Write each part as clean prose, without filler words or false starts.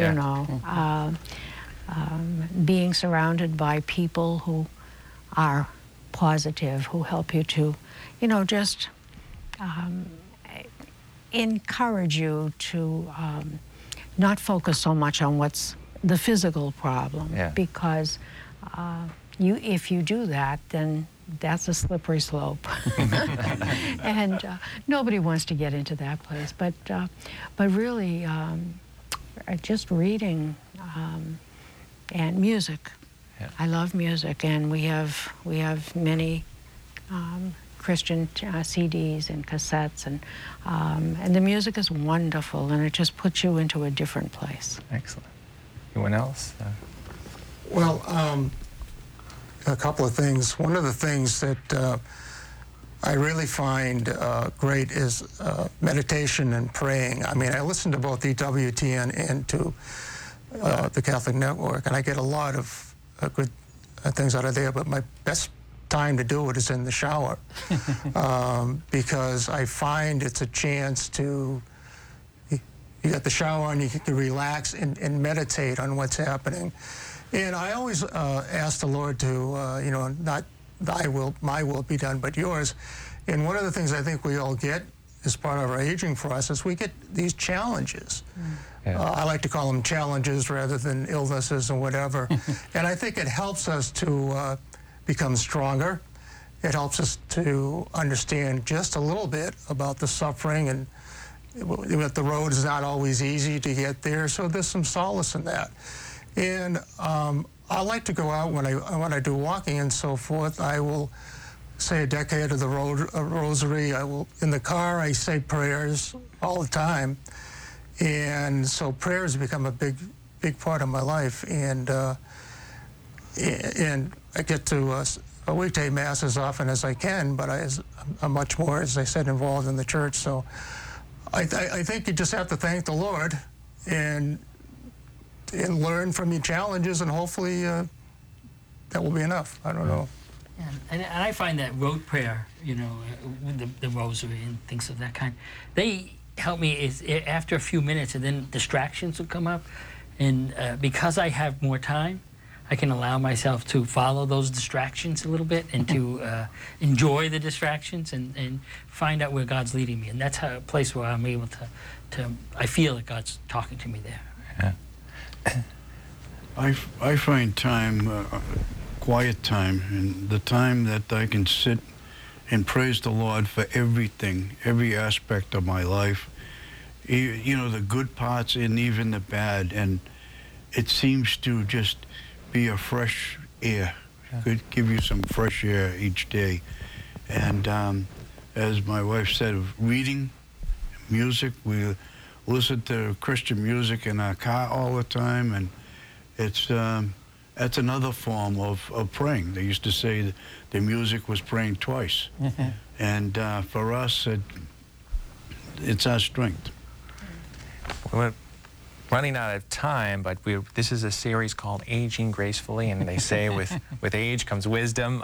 Yeah. you know. Being surrounded by people who are positive, who help you to, you know, just encourage you to not focus so much on what's the physical problem, Yeah. because if you do that, then that's a slippery slope, and nobody wants to get into that place. But really, just reading and music. Yeah. I love music, and we have many Christian CDs and cassettes, and the music is wonderful, and it just puts you into a different place. Excellent. Anyone else? Well, a couple of things. One of the things that I really find great is meditation and praying. I mean, I listen to both EWTN and to the Catholic Network, and I get a lot of good things out of there, but my best time to do it is in the shower, because I find it's a chance to, you got the shower and you get to relax and meditate on what's happening. And I always ask the Lord to, you know, not thy will, my will be done, but yours. And one of the things I think we all get as part of our aging process, we get these challenges. Yeah. I like to call them challenges rather than illnesses and whatever. And I think it helps us to become stronger. It helps us to understand just a little bit about the suffering, and that the road is not always easy to get there, so there's some solace in that. And I like to go out when I do walking and so forth. I will say a decade of the rosary. I will, in the car, I say prayers all the time. And so prayers become a big part of my life. And I get to a weekday mass as often as I can, but I'm much more, as I said, involved in the church. So I think you just have to thank the Lord and learn from your challenges, and hopefully that will be enough. I don't know. Yeah, and I find that rote prayer, you know, with the rosary and things of that kind, they help me after a few minutes, and then distractions will come up. And because I have more time, I can allow myself to follow those distractions a little bit and to enjoy the distractions and find out where God's leading me. And that's a place where I'm able to I feel that God's talking to me there. Yeah. I find time, quiet time, and the time that I can sit and praise the Lord for everything, every aspect of my life, you know, the good parts and even the bad, and it seems to just be a fresh air. Could give you some fresh air each day. And as my wife said, reading, music, we listen to Christian music in our car all the time, and it's that's another form of praying. They used to say that the music was praying twice. And for us, it's our strength. We're running out of time, but this is a series called Aging Gracefully, and they say with age comes wisdom.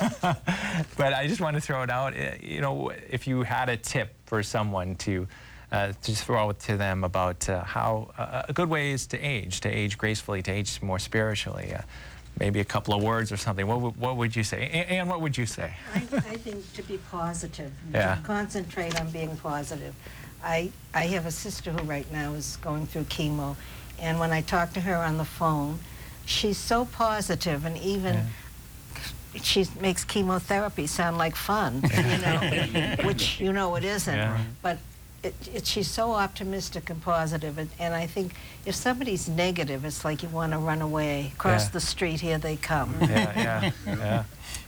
But I just want to throw it out. You know, if you had a tip for someone to just throw to them about how a good way is to age gracefully, to age more spiritually. Maybe a couple of words or something. What would you say? Anne, what would you say? I think to be positive. Yeah. To concentrate on being positive. I have a sister who right now is going through chemo, and when I talk to her on the phone, she's so positive, and even she makes chemotherapy sound like fun, you know, which, you know, it isn't. Yeah. But she's so optimistic and positive, and I think if somebody's negative, it's like you want to run away. Across the street, here they come. Yeah.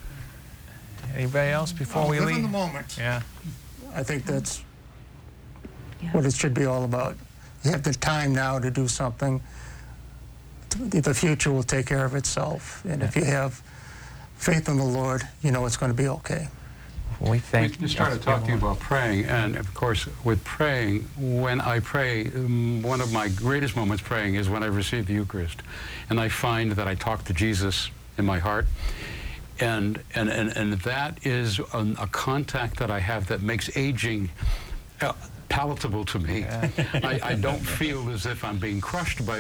Anybody else before we Live leave? in the moment. Yeah. I think that's what it should be all about. You have the time now to do something. The future will take care of itself. And if you have faith in the Lord, you know it's going to be okay. We thank We started talking about praying, and of course, with praying, when I pray, one of my greatest moments praying is when I receive the Eucharist. And I find that I talk to Jesus in my heart. And that is a contact that I have that makes aging palatable to me. I don't feel as if I'm being crushed by